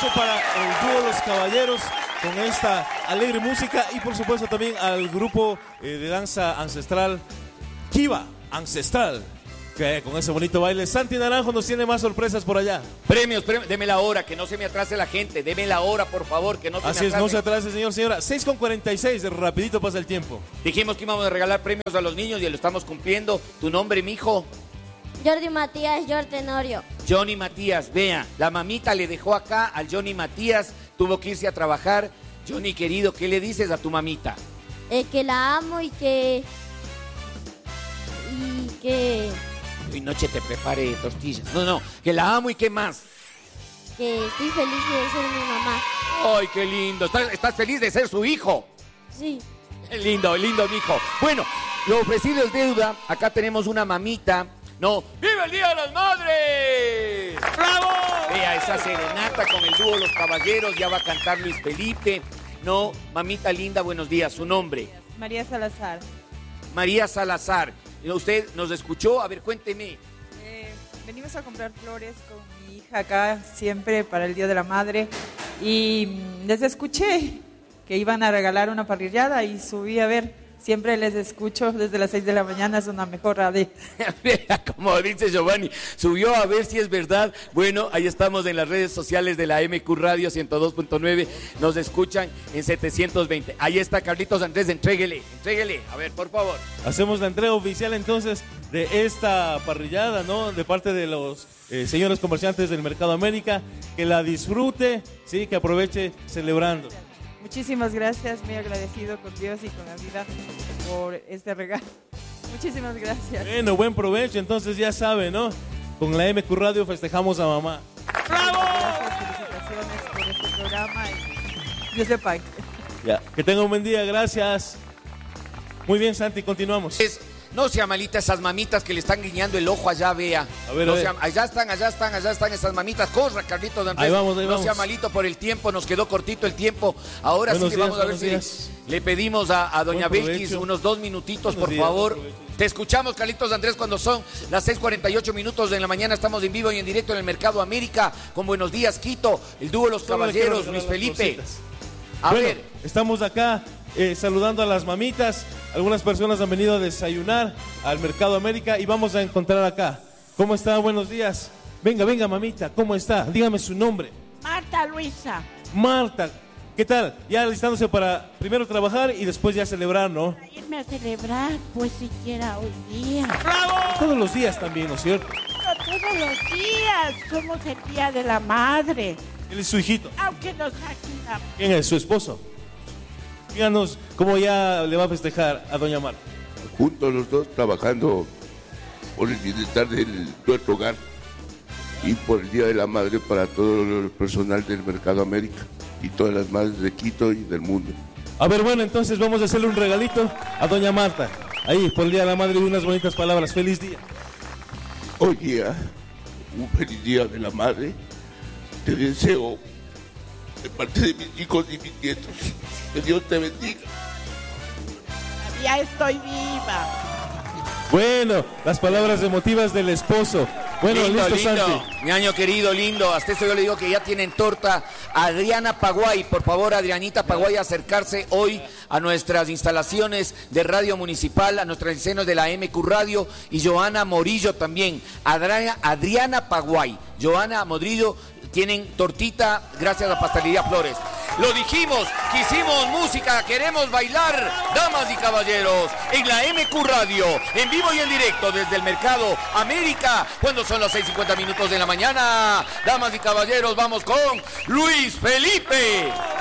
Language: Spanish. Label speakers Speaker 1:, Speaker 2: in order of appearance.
Speaker 1: aplauso para el dúo Los Caballeros con esta alegre música y por supuesto también al grupo de danza ancestral Kiva Ancestral, que con ese bonito baile. Santi Naranjo nos tiene más sorpresas por allá.
Speaker 2: Premios, deme la hora, que no se me atrase la gente. Deme la hora, por favor, que no se me atrase.
Speaker 1: Así es, no se atrase, señor, señora. 6:46, rapidito pasa el tiempo.
Speaker 2: Dijimos que íbamos a regalar premios a los niños y lo estamos cumpliendo. ¿Tu nombre, mijo?
Speaker 3: Jordi Matías, Jordi Tenorio.
Speaker 2: Johnny Matías, vea, la mamita le dejó acá al Johnny Matías, tuvo que irse a trabajar. Johnny, querido, ¿qué le dices a tu mamita?
Speaker 3: Que la amo y que...
Speaker 2: Hoy noche te prepare tortillas. No, que la amo y ¿qué más?
Speaker 3: Que estoy feliz de ser mi mamá.
Speaker 2: ¡Ay, qué lindo! ¿Estás feliz de ser su hijo?
Speaker 3: Sí.
Speaker 2: Lindo, mijo. Bueno, lo ofrecido es deuda. Acá tenemos una mamita. No, ¡viva el Día de las Madres! ¡Bravo! Vea esa serenata con el dúo Los Caballeros. Ya va a cantar Luis Felipe. No, mamita linda, buenos días. ¿Su nombre?
Speaker 4: María Salazar.
Speaker 2: María Salazar. ¿Usted nos escuchó? A ver, cuénteme.
Speaker 4: Venimos a comprar flores con mi hija acá siempre para el Día de la Madre. Y les escuché que iban a regalar una parrillada y subí a ver. Siempre les escucho desde las 6 de la mañana, es una mejor radio.
Speaker 2: Como dice Giovanni, subió a ver si es verdad. Bueno, ahí estamos en las redes sociales de la MQ Radio 102.9. Nos escuchan en 720. Ahí está Carlitos Andrés, entréguele. A ver, por favor.
Speaker 1: Hacemos la entrega oficial entonces de esta parrillada, ¿no? De parte de los señores comerciantes del Mercado América. Que la disfrute, sí, que aproveche celebrando.
Speaker 4: Muchísimas gracias, muy agradecido con Dios y con la vida por este regalo. Muchísimas gracias.
Speaker 1: Bueno, buen provecho, entonces ya sabe, ¿no? Con la MQ Radio festejamos a mamá.
Speaker 4: ¡Bravo! Gracias, felicitaciones por este programa y Dios le pague.
Speaker 1: Ya, que tenga un buen día, gracias. Muy bien, Santi, continuamos.
Speaker 2: No sea malita esas mamitas que le están guiñando el ojo allá, vea.
Speaker 1: A ver,
Speaker 2: allá están esas mamitas. Corra, Carlitos Andrés.
Speaker 1: Ahí vamos.
Speaker 2: No sea malito por el tiempo, nos quedó cortito el tiempo. Ahora
Speaker 1: buenos
Speaker 2: sí que
Speaker 1: días,
Speaker 2: vamos a ver si le pedimos a doña Belkis unos 2 minutitos, por favor. Te escuchamos, Carlitos Andrés, cuando son las 6:48 minutos de la mañana. Estamos en vivo y en directo en el Mercado América con Buenos Días, Quito, el dúo Los Caballeros, Luis Felipe. A ver.
Speaker 1: Estamos acá saludando a las mamitas. Algunas personas han venido a desayunar al Mercado América y vamos a encontrar acá. ¿Cómo está? Buenos días. Venga, mamita, ¿cómo está? Dígame su nombre.
Speaker 5: Marta Luisa.
Speaker 1: Marta, ¿qué tal? Ya alistándose para primero trabajar y después ya celebrar, ¿no?
Speaker 5: Para irme a celebrar, pues siquiera hoy día.
Speaker 1: ¡Bravo! Todos los días también, ¿no es cierto?
Speaker 5: No, todos los días. Somos el Día de la Madre.
Speaker 1: Él es su hijito.
Speaker 5: Aunque nos saquen la...
Speaker 1: ¿Quién es? ¿Su esposo? Díganos cómo ya le va a festejar a doña Marta.
Speaker 6: Juntos los dos trabajando por el bienestar de nuestro hogar y por el Día de la Madre para todo el personal del Mercado América y todas las madres de Quito y del mundo.
Speaker 1: A ver, bueno, entonces vamos a hacerle un regalito a doña Marta. Ahí, por el Día de la Madre, y unas bonitas palabras. ¡Feliz día!
Speaker 6: Hoy día, un feliz Día de la Madre. Te deseo de parte de mis hijos y mis nietos. Que Dios te bendiga.
Speaker 5: Ya estoy viva.
Speaker 1: Bueno, las palabras emotivas del esposo. Bueno, listo, Santi.
Speaker 2: Ñaño querido, lindo. Hasta eso yo le digo que ya tienen torta. Adriana Paguay, por favor, Adrianita Paguay, acercarse hoy a nuestras instalaciones de Radio Municipal, a nuestras escenas de la MQ Radio, y Joana Morillo también. Adriana Paguay, Joana Morillo, tienen tortita gracias a Pastelería Flores. Lo dijimos, quisimos música, queremos bailar, damas y caballeros, en la MQ Radio, en vivo y en directo desde el Mercado América, cuando son las 6:50 de la mañana. Damas y caballeros, vamos con Luis Felipe.